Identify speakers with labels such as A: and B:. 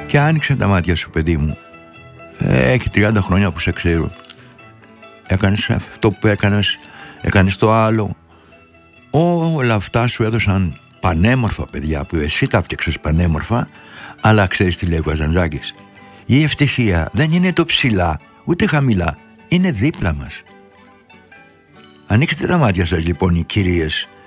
A: Και άνοιξε τα μάτια σου, παιδί μου. Έχει 30 χρόνια που σε ξέρω. Έκανες αυτό που έκανες το άλλο. Όλα αυτά σου έδωσαν πανέμορφα παιδιά, που εσύ τα φτιάξες πανέμορφα. Αλλά ξέρεις τι λέει ο Καζαντζάκης? Η ευτυχία δεν είναι το ψηλά ούτε χαμηλά, είναι δίπλα μας. Ανοίξτε τα μάτια σας λοιπόν οι κυρίες